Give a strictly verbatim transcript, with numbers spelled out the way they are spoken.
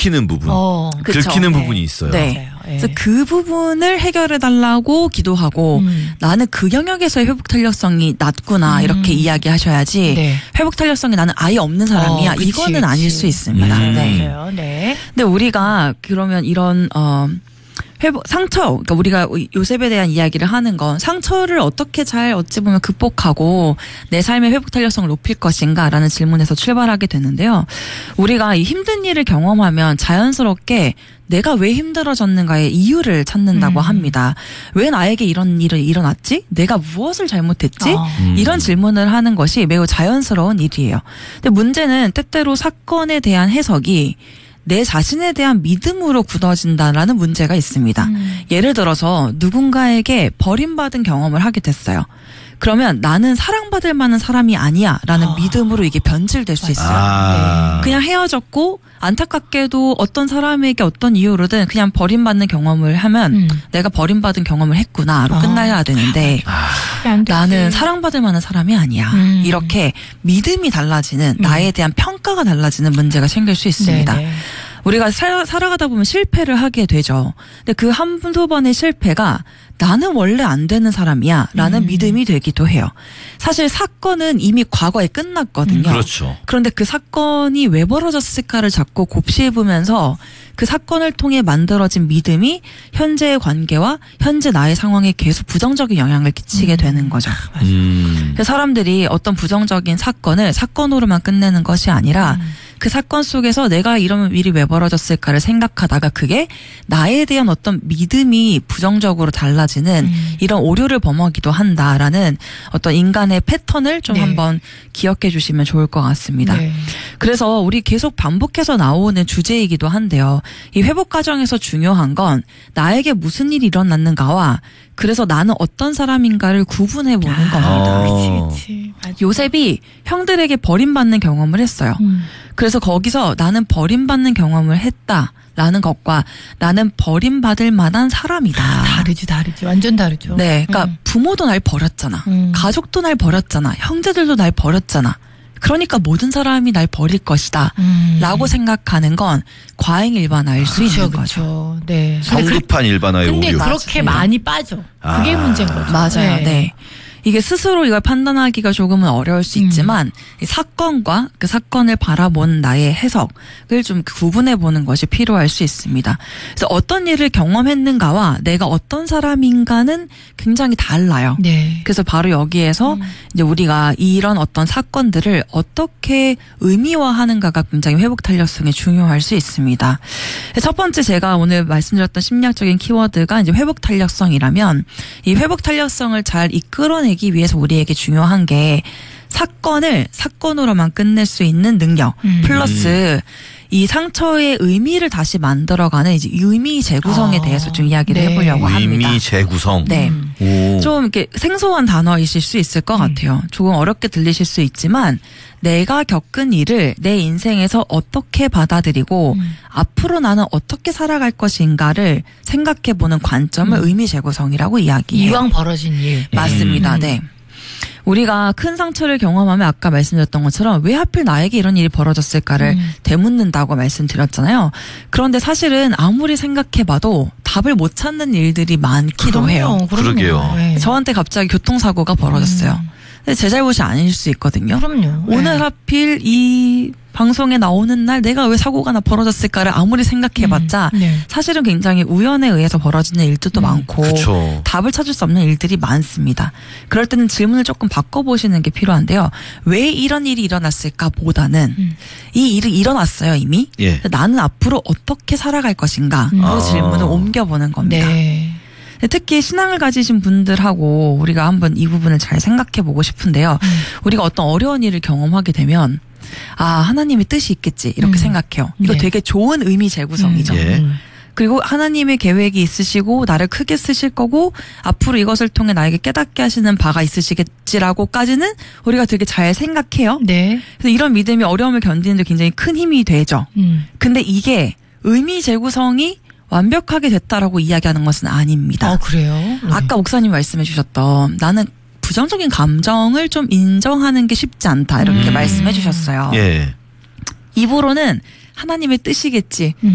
들키는 부분, 어, 들키는 네. 부분이 있어요. 네. 네. 그래서 그 부분을 해결해달라고 기도하고 음. 나는 그 영역에서의 회복 탄력성이 낮구나 음. 이렇게 이야기하셔야지 네. 회복 탄력성이 나는 아예 없는 사람이야 어, 그치, 이거는 그치. 아닐 수 있습니다. 음. 네. 맞아요. 네. 근데 우리가 그러면 이런 어 회복 상처 그러니까 우리가 요셉에 대한 이야기를 하는 건 상처를 어떻게 잘 어찌 보면 극복하고 내 삶의 회복 탄력성을 높일 것인가라는 질문에서 출발하게 되는데요. 우리가 이 힘든 일을 경험하면 자연스럽게 내가 왜 힘들어졌는가의 이유를 찾는다고 음. 합니다. 왜 나에게 이런 일이 일어났지? 내가 무엇을 잘못했지? 어. 음. 이런 질문을 하는 것이 매우 자연스러운 일이에요. 근데 문제는 때때로 사건에 대한 해석이 내 자신에 대한 믿음으로 굳어진다라는 문제가 있습니다. 음. 예를 들어서 누군가에게 버림받은 경험을 하게 됐어요. 그러면 나는 사랑받을 만한 사람이 아니야 라는 아. 믿음으로 이게 변질될 수 있어요. 아. 그냥 헤어졌고 안타깝게도 어떤 사람에게 어떤 이유로든 그냥 버림받는 경험을 하면 음. 내가 버림받은 경험을 했구나로 아. 끝나야 되는데 안 되지. 나는 사랑받을 만한 사람이 아니야. 음. 이렇게 믿음이 달라지는 음. 나에 대한 평가가 달라지는 문제가 생길 수 있습니다. 네네. 우리가 살, 살아가다 보면 실패를 하게 되죠. 근데 그 한두 번의 실패가 나는 원래 안 되는 사람이야 라는 음. 믿음이 되기도 해요. 사실 사건은 이미 과거에 끝났거든요. 그렇죠. 그런데 그 사건이 왜 벌어졌을까를 자꾸 곱씹으면서 그 사건을 통해 만들어진 믿음이 현재의 관계와 현재 나의 상황에 계속 부정적인 영향을 끼치게 음. 되는 거죠. 음. 그래서 사람들이 어떤 부정적인 사건을 사건으로만 끝내는 것이 아니라 음. 그 사건 속에서 내가 이런 일이 왜 벌어졌을까를 생각하다가 그게 나에 대한 어떤 믿음이 부정적으로 달라지는 음. 이런 오류를 범하기도 한다라는 어떤 인간의 패턴을 좀 네. 한번 기억해 주시면 좋을 것 같습니다. 네. 그래서 우리 계속 반복해서 나오는 주제이기도 한데요. 이 회복 과정에서 중요한 건 나에게 무슨 일이 일어났는가와 그래서 나는 어떤 사람인가를 구분해 보는 겁니다. 어. 그치, 그치. 맞아. 요셉이 형들에게 버림받는 경험을 했어요. 음. 그래서 거기서 나는 버림받는 경험을 했다라는 것과 나는 버림받을 만한 사람이다. 다르지, 다르지. 완전 다르죠. 네, 그러니까 음. 부모도 날 버렸잖아. 음. 가족도 날 버렸잖아. 형제들도 날 버렸잖아. 그러니까 모든 사람이 날 버릴 것이다. 음. 라고 생각하는 건 과잉일반화일 수 그쵸, 있는 거죠. 그쵸. 네. 성급한 일반화의 근데 오류. 그렇게 맞아요. 많이 빠져. 그게 아. 문제인 거죠. 맞아요. 네. 이게 스스로 이걸 판단하기가 조금은 어려울 수 음. 있지만 이 사건과 그 사건을 바라본 나의 해석을 좀 구분해 보는 것이 필요할 수 있습니다. 그래서 어떤 일을 경험했는가와 내가 어떤 사람인가는 굉장히 달라요. 네. 그래서 바로 여기에서 음. 이제 우리가 이런 어떤 사건들을 어떻게 의미화하는가가 굉장히 회복 탄력성에 중요할 수 있습니다. 첫 번째 제가 오늘 말씀드렸던 심리학적인 키워드가 이제 회복 탄력성이라면 이 회복 탄력성을 잘 이끌어내기 위해서 우리에게 중요한 게 사건을 사건으로만 끝낼 수 있는 능력 음. 플러스 이 상처의 의미를 다시 만들어가는 이제 의미 재구성에 아. 대해서 좀 이야기를 네. 해보려고 합니다. 의미 재구성. 네. 음. 오. 좀 이렇게 생소한 단어이실 수 있을 것 같아요. 조금 어렵게 들리실 수 있지만 내가 겪은 일을 내 인생에서 어떻게 받아들이고 음. 앞으로 나는 어떻게 살아갈 것인가를 생각해보는 관점을 음. 의미 재구성이라고 이야기해요. 이왕 벌어진 일. 맞습니다. 음. 네. 우리가 큰 상처를 경험하면 아까 말씀드렸던 것처럼 왜 하필 나에게 이런 일이 벌어졌을까를 음. 되묻는다고 말씀드렸잖아요. 그런데 사실은 아무리 생각해봐도 답을 못 찾는 일들이 많기도 그럼요, 해요. 그럼요. 그러게요. 네. 저한테 갑자기 교통사고가 벌어졌어요. 음. 근데 제 잘못이 아닐 수 있거든요. 그럼요. 오늘 네. 하필 이 방송에 나오는 날 내가 왜 사고가 나 벌어졌을까를 아무리 생각해봤자 음. 네. 사실은 굉장히 우연에 의해서 벌어지는 일들도 음. 많고 그쵸. 답을 찾을 수 없는 일들이 많습니다. 그럴 때는 질문을 조금 바꿔보시는 게 필요한데요. 왜 이런 일이 일어났을까 보다는 음. 이 일이 일어났어요 이미. 예. 나는 앞으로 어떻게 살아갈 것인가 그 아. 질문을 옮겨보는 겁니다. 네. 특히 신앙을 가지신 분들하고 우리가 한번 이 부분을 잘 생각해보고 싶은데요. 음. 우리가 어떤 어려운 일을 경험하게 되면 아 하나님의 뜻이 있겠지 이렇게 음. 생각해요. 이거 네. 되게 좋은 의미 재구성이죠. 음. 예. 음. 그리고 하나님의 계획이 있으시고 나를 크게 쓰실 거고 앞으로 이것을 통해 나에게 깨닫게 하시는 바가 있으시겠지라고까지는 우리가 되게 잘 생각해요. 네. 그래서 이런 믿음이 어려움을 견디는 데 굉장히 큰 힘이 되죠. 음. 근데 이게 의미 재구성이 완벽하게 됐다라고 이야기하는 것은 아닙니다. 아, 그래요? 네. 아까 목사님 말씀해 주셨던 나는 부정적인 감정을 좀 인정하는 게 쉽지 않다 이렇게 음. 말씀해 주셨어요. 예. 입으로는 하나님의 뜻이겠지. 음.